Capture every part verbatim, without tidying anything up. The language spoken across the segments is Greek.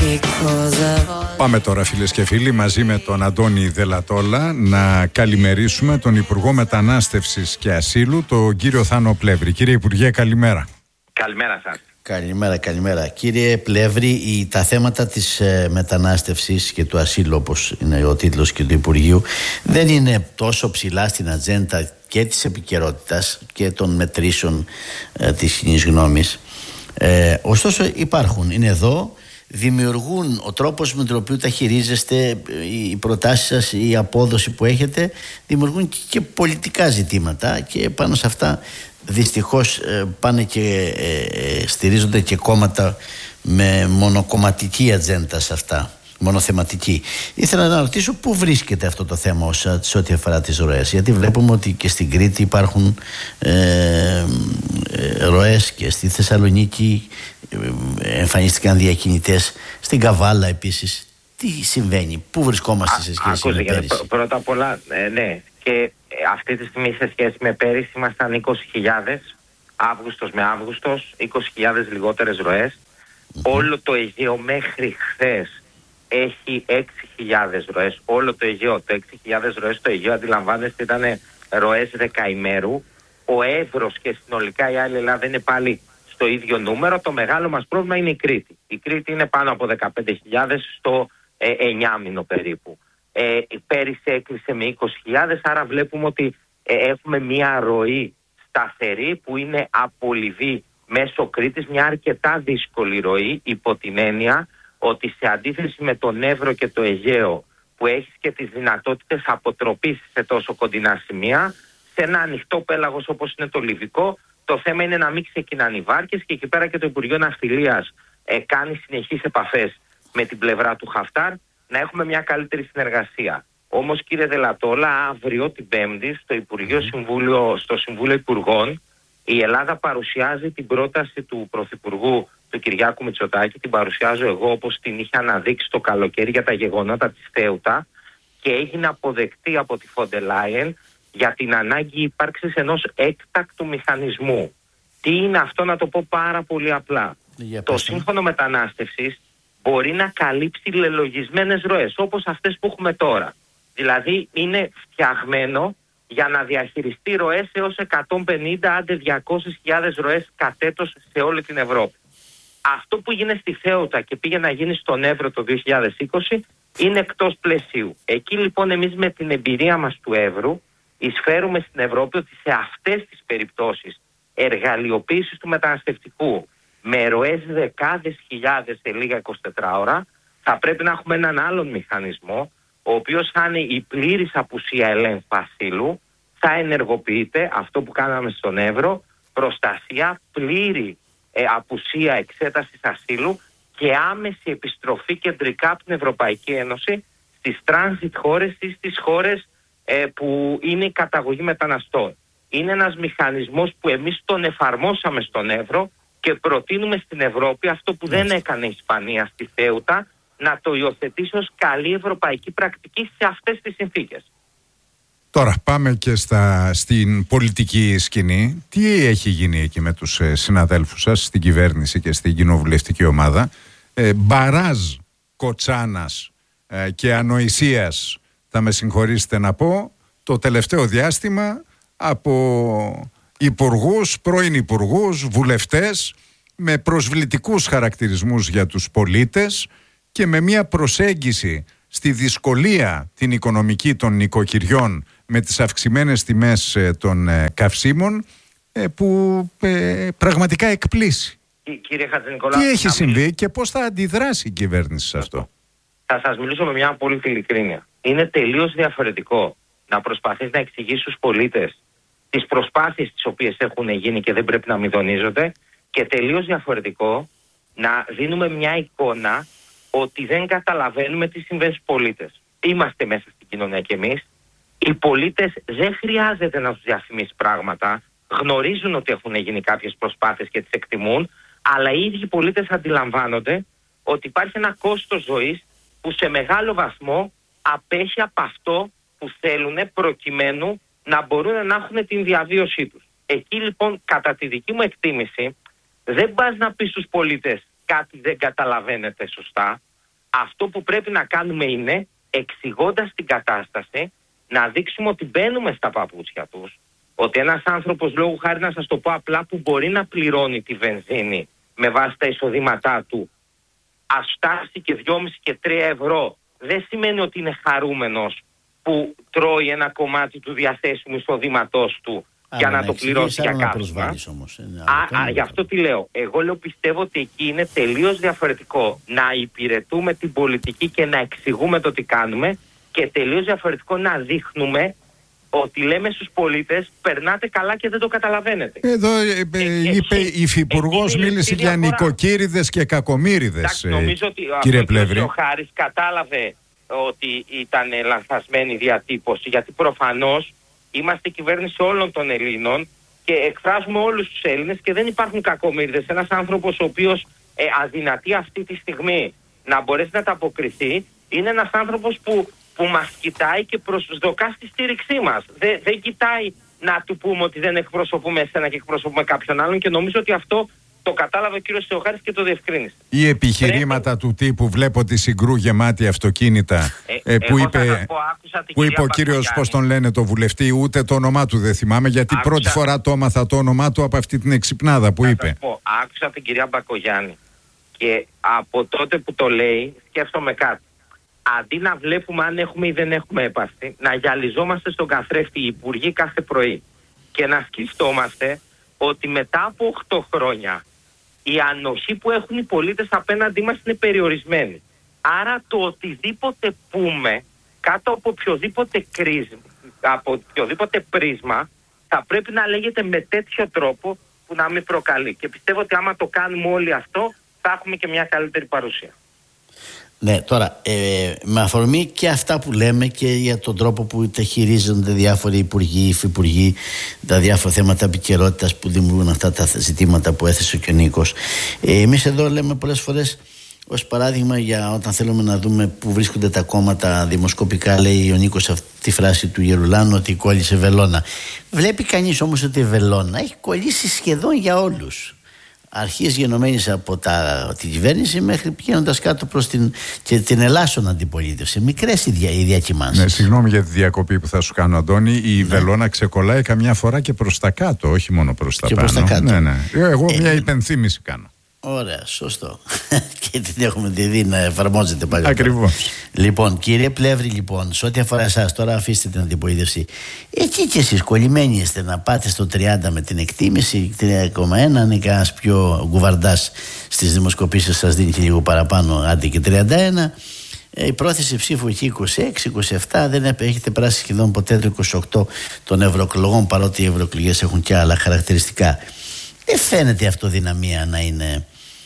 Πάμε τώρα, φίλες και φίλοι, μαζί με τον Αντώνη Δελατόλα να καλημερίσουμε τον Υπουργό Μετανάστευσης και Ασύλου, τον κύριο Θάνο Πλεύρη. Κύριε Υπουργέ, καλημέρα. Καλημέρα σας. Καλημέρα, καλημέρα. Κύριε Πλεύρη, τα θέματα της ε, μετανάστευσης και του ασύλου, όπως είναι ο τίτλος και του Υπουργείου, δεν είναι τόσο ψηλά στην ατζέντα και της επικαιρότητας και των μετρήσεων ε, της κοινής γνώμης. Ε, ωστόσο υπάρχουν, είναι εδώ, δημιουργούν ο τρόπος με τον οποίο τα χειρίζεστε, οι προτάσεις σας, η απόδοση που έχετε, δημιουργούν και πολιτικά ζητήματα και πάνω σε αυτά δυστυχώς πάνε και ε, στηρίζονται και κόμματα με μονοκομματική ατζέντα σε αυτά, μονοθεματική. Ήθελα να ρωτήσω πού βρίσκεται αυτό το θέμα σε ό,τι αφορά τις ροές, γιατί βλέπουμε ότι και στην Κρήτη υπάρχουν ε, ε, ροές και στη Θεσσαλονίκη ε, εμφανίστηκαν διακινητές, στην Καβάλα επίσης. Τι συμβαίνει, πού βρισκόμαστε σε σχέση Α, με πέρυσι? Πρω, πρώτα απ' όλα, ε, ναι, και αυτή τη στιγμή σε σχέση με πέρυσι ήμασταν είκοσι χιλιάδες, Αύγουστος με Αύγουστος, είκοσι χιλιάδες λιγότερες ροές. Mm-hmm. Όλο το Αιγαίο μέχρι χθες έχει έξι χιλιάδες ροές. Όλο το Αιγαίο, το έξι χιλιάδες ροές στο Αιγαίο, αντιλαμβάνεστε, ήταν ροές δεκαημέρου. Ο Εύρος και συνολικά η άλλη Ελλάδα είναι πάλι στο ίδιο νούμερο. Το μεγάλο μας πρόβλημα είναι η Κρήτη. Η Κρήτη είναι πάνω από δεκαπέντε χιλιάδες στο ε, εννιά μήνο περίπου. Ε, πέρυσι έκλεισε με είκοσι χιλιάδες, άρα βλέπουμε ότι ε, έχουμε μια ροή σταθερή που είναι από Λιβύη μέσω Κρήτης, μια αρκετά δύσκολη ροή, υπό την έννοια ότι σε αντίθεση με τον Εύρο και το Αιγαίο, που έχεις και τις δυνατότητες αποτροπής σε τόσο κοντινά σημεία, σε ένα ανοιχτό πέλαγος όπως είναι το Λιβικό, το θέμα είναι να μην ξεκινάνε οι βάρκες, και εκεί πέρα και το Υπουργείο Ναυτιλίας ε, κάνει συνεχείς επαφές με την πλευρά του Χαφτάρ, να έχουμε μια καλύτερη συνεργασία. Όμως, κύριε Δελατόλα, αύριο την Πέμπτη στο, Υπουργείο Συμβούλιο, στο Συμβούλιο Υπουργών η Ελλάδα παρουσιάζει την πρόταση του Πρωθυπουργού του Κυριάκου Μητσοτάκη, την παρουσιάζω εγώ όπως την είχε αναδείξει το καλοκαίρι για τα γεγονότα της Θέουτα, και έγινε αποδεκτή από τη Φόντερ Λάιεν για την ανάγκη ύπαρξης ενός έκτακτου μηχανισμού. Τι είναι αυτό, να το πω πάρα πολύ απλά. Για το Σύμφωνο Μετανάστευσης μπορεί να καλύψει λελογισμένες ροές όπως αυτές που έχουμε τώρα. Δηλαδή είναι φτιαγμένο για να διαχειριστεί ροές έως εκατόν πενήντα άντε διακόσιες χιλιάδες ροές κατ' έτος σε όλη την Ευρώπη. Αυτό που έγινε στη Θέουτα και πήγε να γίνει στον Εύρο το δύο χιλιάδες είκοσι είναι εκτός πλαισίου. Εκεί λοιπόν εμείς με την εμπειρία μας του Εύρου εισφέρουμε στην Ευρώπη ότι σε αυτές τις περιπτώσεις εργαλειοποίησης του μεταναστευτικού με ροές δεκάδες χιλιάδες σε λίγα εικοσιτέσσερις ώρα, θα πρέπει να έχουμε έναν άλλον μηχανισμό, ο οποίος θα είναι η πλήρης απουσία ελέγχου ασύλου, θα ενεργοποιείται αυτό που κάναμε στον Εύρο, προστασία, πλήρη ε, απουσία εξέτασης ασύλου και άμεση επιστροφή κεντρικά από την Ευρωπαϊκή Ένωση στις transit χώρες ή στις χώρες ε, που είναι η καταγωγή μεταναστών. Είναι ένας μηχανισμός που εμείς τον εφαρμόσαμε στον Εύρο και προτείνουμε στην Ευρώπη αυτό που δεν έκανε η Ισπανία στη Θέουτα, να το υιοθετήσει ως καλή ευρωπαϊκή πρακτική σε αυτές τις συνθήκες. Τώρα πάμε και στα, στην πολιτική σκηνή. Τι έχει γίνει εκεί με τους ε, συναδέλφους σας στην κυβέρνηση και στην κοινοβουλευτική ομάδα? Ε, μπαράζ κοτσάνας ε, και ανοησίας, θα με συγχωρήσετε να πω, το τελευταίο διάστημα από υπουργούς, πρώην υπουργούς, βουλευτές, με προσβλητικούς χαρακτηρισμούς για τους πολίτες και με μια προσέγγιση στη δυσκολία την οικονομική των νοικοκυριών με τις αυξημένες τιμές των καυσίμων, που πραγματικά εκπλήσει. Κύριε Χατζηνικολάου, τι έχει συμβεί μιλήσω... και πώς θα αντιδράσει η κυβέρνηση σε αυτό? Θα σας μιλήσω με μια απόλυτη ειλικρίνεια. Είναι τελείως διαφορετικό να προσπαθείς να εξηγήσεις στους πολίτες τις προσπάθειες τις οποίες έχουν γίνει και δεν πρέπει να μηδονίζονται, και τελείως διαφορετικό να δίνουμε μια εικόνα ότι δεν καταλαβαίνουμε τι συμβαίνει στους πολίτες. Είμαστε μέσα στην κοινωνία κι εμείς. Οι πολίτες δεν χρειάζεται να τους διαφημίσεις πράγματα. Γνωρίζουν ότι έχουν γίνει κάποιες προσπάθειες και τις εκτιμούν, αλλά οι ίδιοι πολίτες αντιλαμβάνονται ότι υπάρχει ένα κόστος ζωής που σε μεγάλο βαθμό απέχει από αυτό που θέλουν, προκειμένου να μπορούν να έχουν την διαβίωσή τους. Εκεί λοιπόν, κατά τη δική μου εκτίμηση, δεν πας να πεις στους πολίτες κάτι δεν καταλαβαίνετε σωστά, Αυτό που πρέπει να κάνουμε είναι, εξηγώντας την κατάσταση, να δείξουμε ότι μπαίνουμε στα παπούτσια τους, ότι ένας άνθρωπος, λόγου χάρη να σας το πω απλά, που μπορεί να πληρώνει τη βενζίνη με βάση τα εισοδήματά του, ας φτάσει και δυόμισι και τρία ευρώ, δεν σημαίνει ότι είναι χαρούμενος που τρώει ένα κομμάτι του διαθέσιμου εισοδήματός του για να το πληρώσει για καύσιμα. Α, α, γι' αυτό τι λέω. Εγώ λέω πιστεύω ότι εκεί είναι τελείως διαφορετικό να υπηρετούμε την πολιτική και να εξηγούμε το τι κάνουμε, και τελείως διαφορετικό να δείχνουμε ότι λέμε στους πολίτες περνάτε καλά και δεν το καταλαβαίνετε. Εδώ ε, ε, είπε η υφυπουργός, μίλησε για νοικοκύριδες και κακομύριδες. Νομίζω ότι κύριε Πλεύρη, ο Χάρης κατάλαβε ότι ήταν λανθασμένη διατύπωση, γιατί προφανώς είμαστε κυβέρνηση όλων των Ελλήνων και εκφράζουμε όλους τους Έλληνες και δεν υπάρχουν κακομύριδες. Ένας άνθρωπος ο οποίος ε, αδυνατεί αυτή τη στιγμή να μπορέσει να τα αποκριθεί είναι ένας άνθρωπος που που μας κοιτάει και προσδοκά στη στήριξή μας. Δεν, δεν κοιτάει να του πούμε ότι δεν εκπροσωπούμε εσένα και εκπροσωπούμε κάποιον άλλον, και νομίζω ότι αυτό το κατάλαβε ο κύριος Θεοχάρης και το διευκρίνησε. Οι επιχειρήματα Πρέπει... του τύπου, βλέπω τη Συγκρού γεμάτη αυτοκίνητα, ε, ε, που είπε, πω, που είπε ο κύριος, πώς τον λένε, το βουλευτή, ούτε το όνομά του δεν θυμάμαι, γιατί άκουσα... πρώτη φορά το έμαθα το όνομά του από αυτή την εξυπνάδα που θα είπε. Πω, άκουσα την κυρία Μπακογιάννη και από τότε που το λέει σκέφτομαι κάτι. Αντί να βλέπουμε αν έχουμε ή δεν έχουμε έπαρση, να γυαλιζόμαστε στον καθρέφτη οι υπουργοί κάθε πρωί και να σκεφτόμαστε ότι μετά από οκτώ χρόνια η ανοχή που έχουν οι πολίτες απέναντί μας είναι περιορισμένη. Άρα το οτιδήποτε πούμε κάτω από οποιοδήποτε κρίσμα, από οποιοδήποτε πρίσμα, θα πρέπει να λέγεται με τέτοιο τρόπο που να μην προκαλεί. Και πιστεύω ότι άμα το κάνουμε όλοι αυτό, θα έχουμε και μια καλύτερη παρουσία. Ναι, τώρα ε, με αφορμή και αυτά που λέμε και για τον τρόπο που τα χειρίζονται διάφοροι υπουργοί, υφυπουργοί, τα διάφορα θέματα επικαιρότητας που δημιουργούν αυτά τα ζητήματα που έθεσε και ο Νίκος. Ε, εμείς εδώ λέμε πολλές φορές, ως παράδειγμα, για όταν θέλουμε να δούμε που βρίσκονται τα κόμματα δημοσκοπικά, λέει ο Νίκος αυτή τη φράση του Γερουλάνου, ότι κόλλησε βελόνα. Βλέπει κανείς όμως ότι η βελόνα έχει κολλήσει σχεδόν για όλους. Αρχής γενομένης από τα, την κυβέρνηση μέχρι πηγαίνοντας κάτω προς την, και την ελάσσον αντιπολίτευση. Μικρές οι, δια, οι διακυμάνσεις. Ναι, συγγνώμη για τη διακοπή που θα σου κάνω, Αντώνη. Η ναι. βελόνα ξεκολλάει καμιά φορά και προς τα κάτω, όχι μόνο προς τα και πάνω. Προς τα κάτω. Ναι, ναι. Εγώ ε, μια υπενθύμηση κάνω. Ωραία, σωστό. Και την έχουμε δει να εφαρμόζεται πάλι. Ακριβώς. Λοιπόν, κύριε Πλεύρη, λοιπόν, σε ό,τι αφορά εσάς, τώρα αφήστε την αντιπολίτευση. Εκεί και εσείς κολλημένοι είστε να πάτε στο τριάντα με την εκτίμηση, τρία κόμμα ένα, αν είναι κανένας πιο γκουβαρντάς στις δημοσκοπήσεις σας δίνει και λίγο παραπάνω, άντε και τριάντα ένα. Η πρόθεση ψήφου εκεί είκοσι έξι είκοσι επτά, δεν έχετε περάσει σχεδόν ποτέ το είκοσι οκτώ των ευρωεκλογών, παρότι οι ευρωεκλογές έχουν και άλλα χαρακτηριστικά. Δεν φαίνεται αυτοδυναμία να είναι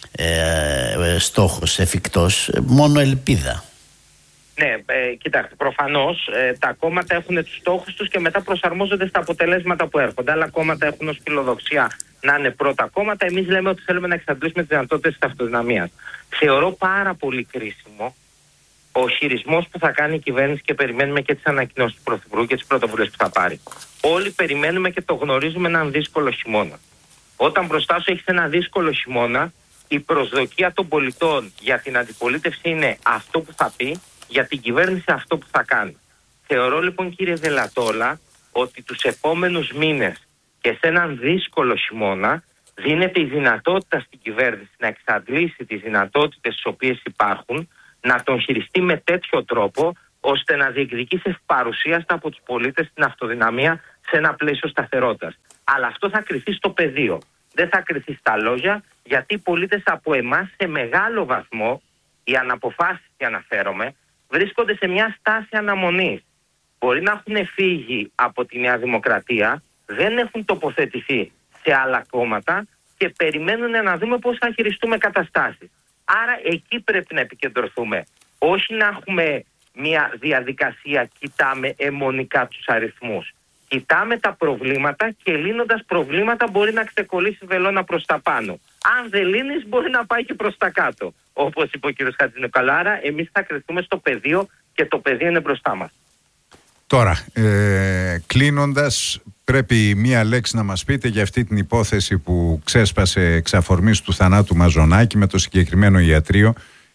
ε, στόχος εφικτός, μόνο ελπίδα. Ναι, ε, κοιτάξτε, προφανώς ε, τα κόμματα έχουν τους στόχους τους και μετά προσαρμόζονται στα αποτελέσματα που έρχονται. Άλλα κόμματα έχουν ως φιλοδοξία να είναι πρώτα κόμματα. Εμείς λέμε ότι θέλουμε να εξαντλήσουμε τις δυνατότητες της αυτοδυναμίας. Θεωρώ πάρα πολύ κρίσιμο ο χειρισμός που θα κάνει η κυβέρνηση, και περιμένουμε και τις ανακοινώσεις του Πρωθυπουργού και τις πρωτοβουλίες που θα πάρει. Όλοι περιμένουμε και το γνωρίζουμε έναν δύσκολο χειμώνα. Όταν μπροστά σου έχεις ένα δύσκολο χειμώνα, η προσδοκία των πολιτών για την αντιπολίτευση είναι αυτό που θα πει, για την κυβέρνηση αυτό που θα κάνει. Θεωρώ λοιπόν, κύριε Δελατόλα, ότι τους επόμενους μήνες και σε έναν δύσκολο χειμώνα δίνεται η δυνατότητα στην κυβέρνηση να εξαντλήσει τις δυνατότητες τις οποίες υπάρχουν, να τον χειριστεί με τέτοιο τρόπο ώστε να διεκδικήσει ευπαρουσίαστα από τους πολίτες την αυτοδυναμία σε ένα πλαίσιο σταθερότητας. Αλλά αυτό θα κρυφτεί στο πεδίο. Δεν θα κρυφτεί στα λόγια, γιατί οι πολίτες από εμάς σε μεγάλο βαθμό, οι αναποφάσεις που αναφέρομαι, βρίσκονται σε μια στάση αναμονής. Μπορεί να έχουν φύγει από τη Νέα Δημοκρατία, δεν έχουν τοποθετηθεί σε άλλα κόμματα και περιμένουν να δούμε πώς θα χειριστούμε καταστάσεις. Άρα εκεί πρέπει να επικεντρωθούμε. Όχι να έχουμε μια διαδικασία, κοιτάμε αιμονικά τους αριθμούς. Κοιτάμε τα προβλήματα και λύνοντας προβλήματα μπορεί να ξεκολλήσει η βελόνα προς τα πάνω. Αν δεν λύνεις μπορεί να πάει και προς τα κάτω. Όπως είπε ο κ. Χατζηνικολάρα, εμείς θα κρυφτούμε στο πεδίο και το πεδίο είναι μπροστά μας. Τώρα, ε, κλείνοντας, πρέπει μία λέξη να μας πείτε για αυτή την υπόθεση που ξέσπασε εξ αφορμής του θανάτου Μαζονάκη με το συγκεκριμένο ιατρείο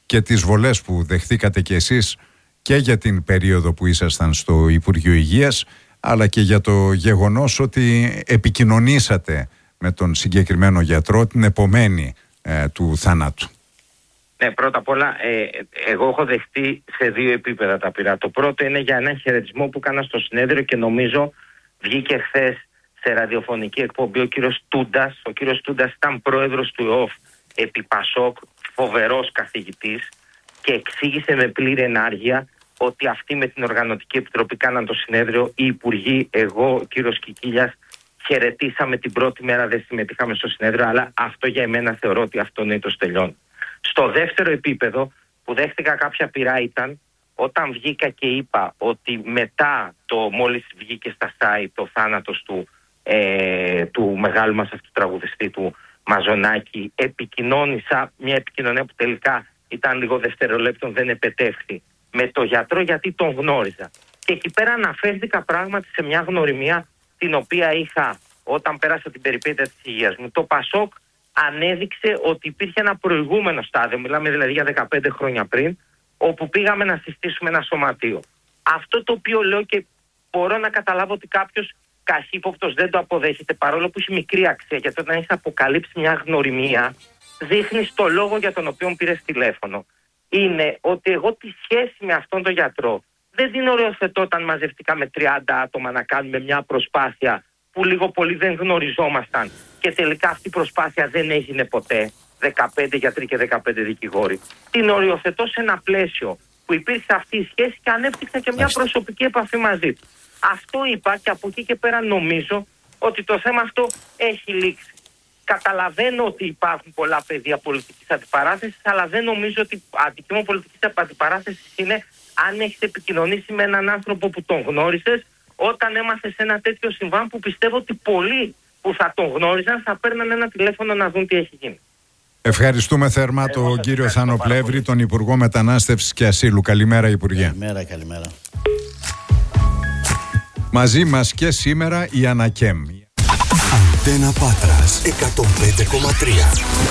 και τις βολές που δεχθήκατε κι εσείς και για την περίοδο που ήσασταν στο Υπουργείο Υγείας, αλλά και για το γεγονός ότι επικοινωνήσατε με τον συγκεκριμένο γιατρό την επομένη ε, του θανάτου. Ναι, πρώτα απ' όλα, ε, εγώ έχω δεχτεί σε δύο επίπεδα τα πειρά. Το πρώτο είναι για έναν χαιρετισμό που έκανα στο συνέδριο και νομίζω βγήκε χθες σε ραδιοφωνική εκπομπή ο κύριος Τούντας. Ο κύριος Τούντας ήταν πρόεδρος του ΕΟΦ επί Πασόκ, φοβερός καθηγητής, και εξήγησε με πλήρη ενάργεια ότι αυτοί με την Οργανωτική Επιτροπή κάναν το συνέδριο, οι υπουργοί, εγώ, ο κύριος Κικίλιας, χαιρετήσαμε την πρώτη μέρα, δεν συμμετείχαμε στο συνέδριο, αλλά αυτό για εμένα θεωρώ ότι αυτονόητος τελειώνει. Στο δεύτερο επίπεδο που δέχτηκα κάποια πειρά ήταν όταν βγήκα και είπα ότι μετά το μόλις βγήκε στα site το θάνατος του, ε, του μεγάλου μας αυτού τραγουδιστή του Μαζονάκη, επικοινώνησα μια επικοινωνία που τελικά ήταν λίγο δευτερολέπτων, δεν επετεύχθη, με το γιατρό γιατί τον γνώριζα. Και εκεί πέρα αναφέρθηκα πράγματι σε μια γνωριμία την οποία είχα όταν πέρασα την περιπέτεια της υγείας μου. Το Πασόκ ανέδειξε ότι υπήρχε ένα προηγούμενο στάδιο, μιλάμε δηλαδή για δεκαπέντε χρόνια πριν, όπου πήγαμε να συστήσουμε ένα σωματείο. Αυτό το οποίο λέω και μπορώ να καταλάβω ότι κάποιος καχύποπτος δεν το αποδέχεται, παρόλο που έχει μικρή αξία, γιατί όταν έχεις αποκαλύψει μια γνωριμία, δείχνεις το λόγο για τον οποίο πήρες τηλέφωνο. Είναι ότι εγώ τη σχέση με αυτόν τον γιατρό δεν την οριοθετώ όταν μαζευτήκαμε τριάντα άτομα να κάνουμε μια προσπάθεια που λίγο πολύ δεν γνωριζόμασταν και τελικά αυτή η προσπάθεια δεν έγινε ποτέ. δεκαπέντε γιατροί και δεκαπέντε δικηγόροι. Την οριοθετώ σε ένα πλαίσιο που υπήρχε αυτή η σχέση και ανέπτυξα και μια προσωπική επαφή μαζί του. Αυτό είπα και από εκεί και πέρα νομίζω ότι το θέμα αυτό έχει λήξει. Καταλαβαίνω ότι υπάρχουν πολλά πεδία πολιτικής αντιπαράθεσης, αλλά δεν νομίζω ότι αντικείμενο πολιτικής αντιπαράθεσης είναι αν έχεις επικοινωνήσει με έναν άνθρωπο που τον γνώρισες όταν έμαθες ένα τέτοιο συμβάν που πιστεύω ότι πολλοί που θα τον γνώριζαν θα παίρναν ένα τηλέφωνο να δουν τι έχει γίνει. Ευχαριστούμε θερμά ε, τον κύριο Θάνο Πλεύρη, τον Υπουργό Μετανάστευσης και Ασύλου. Καλημέρα, Υπουργέ. Καλημέρα, καλημέρα. Μαζί μας και σήμερα η Ανακέμ. Αντένα Πάτρας εκατόν πέντε κόμμα τρία.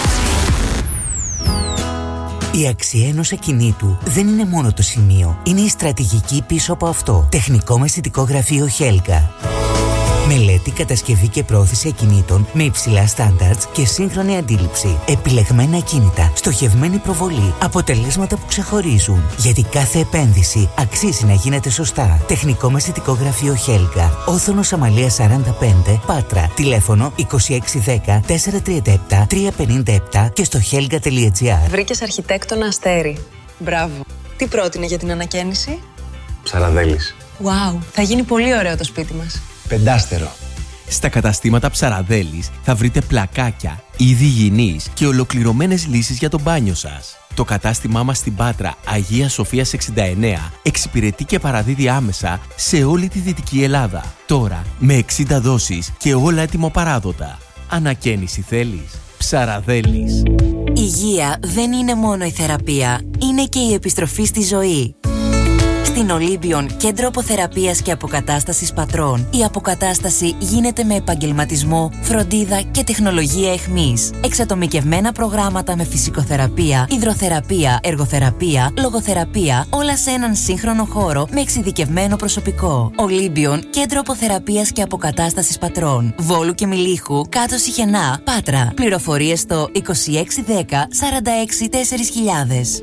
Η αξία ενός ακινήτου δεν είναι μόνο το σημείο. Είναι η στρατηγική πίσω από αυτό. Τεχνικό μεσητικό γραφείο Χέλγα. Μελέτη, κατασκευή και πρόθεση ακινήτων με υψηλά στάνταρτς και σύγχρονη αντίληψη. Επιλεγμένα ακίνητα, στοχευμένη προβολή, αποτελέσματα που ξεχωρίζουν. Γιατί κάθε επένδυση αξίζει να γίνεται σωστά. Τεχνικό μεσητικό γραφείο Χέλγα. Όθωνος Αμαλίας σαράντα πέντε, Πάτρα. Τηλέφωνο είκοσι έξι δέκα τετρακόσια τριάντα επτά τριακόσια πενήντα επτά και στο helga τελεία gr. Βρήκες αρχιτέκτονα Αστέρι. Μπράβο. Τι πρότεινε για την ανακαίνιση? Ψαραδέλης. Wow, θα γίνει πολύ ωραίο το σπίτι μας. Πεντάστερο. Στα καταστήματα Ψαραδέλης θα βρείτε πλακάκια, είδη υγιεινής και ολοκληρωμένες λύσεις για το μπάνιο σας. Το κατάστημά μας στην Πάτρα, Αγία Σοφίας εξήντα εννέα, εξυπηρετεί και παραδίδει άμεσα σε όλη τη Δυτική Ελλάδα. Τώρα με εξήντα δόσεις και όλα έτοιμο παράδοτα. Ανακαίνιση θέλεις? Ψαραδέλης. Υγεία δεν είναι μόνο η θεραπεία, είναι και η επιστροφή στη ζωή. Στην Ολύμπιον, κέντρο αποθεραπείας και αποκατάστασης πατρών, η αποκατάσταση γίνεται με επαγγελματισμό, φροντίδα και τεχνολογία εχμής. Εξατομικευμένα προγράμματα με φυσικοθεραπεία, υδροθεραπεία, εργοθεραπεία, λογοθεραπεία, όλα σε έναν σύγχρονο χώρο με εξειδικευμένο προσωπικό. Ολύμπιον, κέντρο αποθεραπείας και αποκατάστασης πατρών. Βόλου και Μιλίχου, κάτω Σιχενά, Πάτρα. Πληροφορίες στο είκοσι έξι δέκα σαράντα έξι τέσσερα χιλιάδες.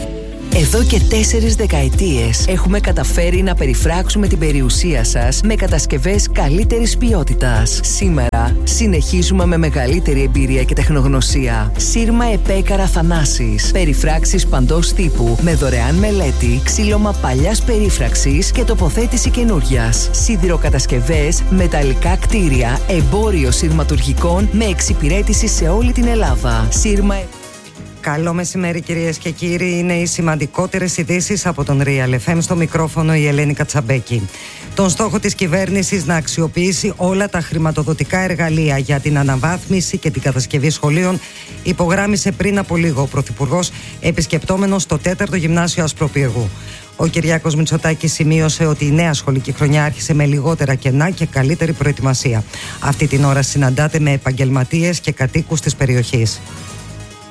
Εδώ και τέσσερις δεκαετίες έχουμε καταφέρει να περιφράξουμε την περιουσία σας με κατασκευές καλύτερης ποιότητας. Σήμερα συνεχίζουμε με μεγαλύτερη εμπειρία και τεχνογνωσία. Σύρμα Επέκαρα Θανάσης. Περιφράξεις παντός τύπου με δωρεάν μελέτη, ξύλωμα παλιάς περίφραξης και τοποθέτηση καινούριας. Σιδηροκατασκευές, μεταλλικά κτίρια, εμπόριο σειρματουργικών με εξυπηρέτηση σε όλη την Ελλάδα. Σύρμα Καλό μεσημέρι, κυρίες και κύριοι. Είναι οι σημαντικότερες ειδήσεις από τον Real εφ εμ. Στο μικρόφωνο η Ελένη Κατσαμπέκη. Τον στόχο της κυβέρνησης να αξιοποιήσει όλα τα χρηματοδοτικά εργαλεία για την αναβάθμιση και την κατασκευή σχολείων υπογράμμισε πριν από λίγο ο Πρωθυπουργός, επισκεπτόμενος το τέταρτο Γυμνάσιο Ασπροπύργου. Ο Κυριάκος Μητσοτάκης σημείωσε ότι η νέα σχολική χρονιά άρχισε με λιγότερα κενά και καλύτερη προετοιμασία. Αυτή την ώρα συναντάται με επαγγελματίες και κατοίκους της περιοχής.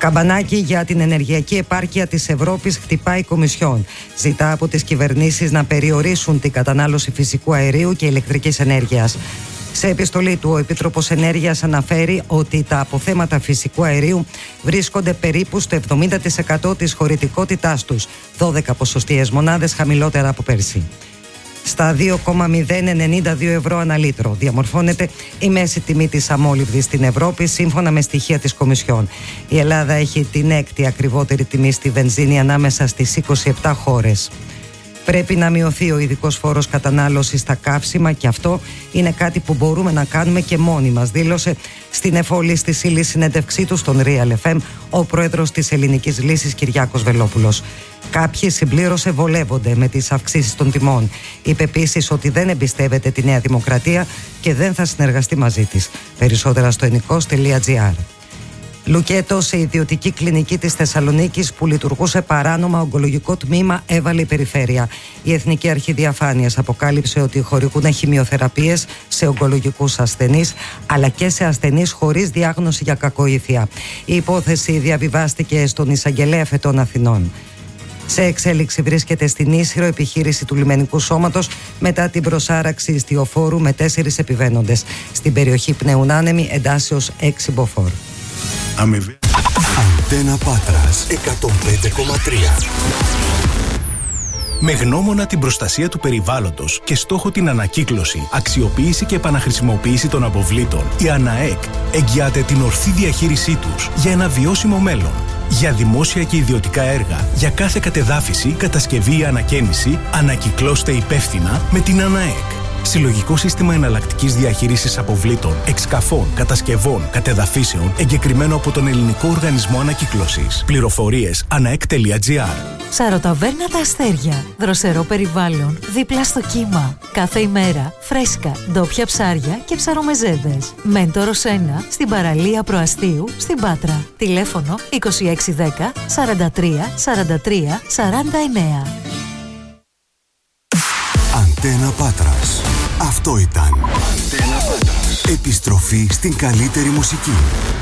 Καμπανάκι για την ενεργειακή επάρκεια της Ευρώπης χτυπάει η Κομισιόν. Ζητά από τις κυβερνήσεις να περιορίσουν την κατανάλωση φυσικού αερίου και ηλεκτρικής ενέργειας. Σε επιστολή του, ο Επίτροπος Ενέργειας αναφέρει ότι τα αποθέματα φυσικού αερίου βρίσκονται περίπου στο εβδομήντα τοις εκατό της χωρητικότητάς τους, δώδεκα ποσοστιαίες μονάδες χαμηλότερα από πέρσι. Στα δύο κόμμα μηδέν ενενήντα δύο ευρώ ανά λίτρο διαμορφώνεται η μέση τιμή της αμόλυβδης στην Ευρώπη, σύμφωνα με στοιχεία της Κομισιόν. Η Ελλάδα έχει την έκτη ακριβότερη τιμή στη βενζίνη ανάμεσα στις είκοσι επτά χώρες. Πρέπει να μειωθεί ο ειδικός φόρος κατανάλωσης στα καύσιμα και αυτό είναι κάτι που μπορούμε να κάνουμε και μόνοι μας, δήλωσε στην εφόλη στη ύλη συνέντευξή του στον Real εφ εμ ο πρόεδρος της Ελληνικής Λύσης Κυριάκος Βελόπουλος. Κάποιοι, συμπλήρωσε, βολεύονται με τις αυξήσεις των τιμών. Είπε επίσης ότι δεν εμπιστεύεται τη Νέα Δημοκρατία και δεν θα συνεργαστεί μαζί της. Περισσότερα στο ενικός τελεία τζι άρ. Λουκέτο σε ιδιωτική κλινική της Θεσσαλονίκης που λειτουργούσε παράνομα ογκολογικό τμήμα έβαλε η περιφέρεια. Η Εθνική Αρχή Διαφάνειας αποκάλυψε ότι χορηγούν χημειοθεραπείες σε ογκολογικούς ασθενείς αλλά και σε ασθενείς χωρίς διάγνωση για κακοήθεια. Η υπόθεση διαβιβάστηκε στον Εισαγγελέα Φετών Αθηνών. Σε εξέλιξη βρίσκεται στην Ίσχυρο επιχείρηση του Λιμενικού Σώματος μετά την προσάραξη ιστιοφόρου με τέσσερις επιβαίνοντες. Στην περιοχή πνέουν άνεμοι εντάσεως έξι μποφόρ. Αμοιβή. Αντένα Πάτρας εκατόν πέντε κόμμα τρία. Με γνώμονα την προστασία του περιβάλλοντος και στόχο την ανακύκλωση, αξιοποίηση και επαναχρησιμοποίηση των αποβλήτων, η ΑΝΑΕΚ εγγυάται την ορθή διαχείρισή τους για ένα βιώσιμο μέλλον. Για δημόσια και ιδιωτικά έργα, για κάθε κατεδάφιση, κατασκευή ή ανακαίνιση, ανακυκλώστε υπεύθυνα με την ΑΝΑΕΚ. Συλλογικό σύστημα εναλλακτικής διαχείρισης αποβλήτων, εξκαφών, κατασκευών, κατεδαφίσεων, εγκεκριμένο από τον Ελληνικό Οργανισμό Ανακύκλωσης. Πληροφορίες αναεκ τελεία τζι άρ. Ψαροταβέρνα Τα Αστέρια. Δροσερό περιβάλλον, δίπλα στο κύμα. Κάθε ημέρα φρέσκα, ντόπια ψάρια και ψαρομεζέδες. Μέντορος ένα στην παραλία Προαστίου στην Πάτρα. Τηλέφωνο είκοσι έξι δέκα σαράντα τρία σαράντα τρία σαράντα εννέα. Αντένα Πάτρας. Αυτό ήταν. Αντένα Πάτρας. Επιστροφή στην καλύτερη μουσική.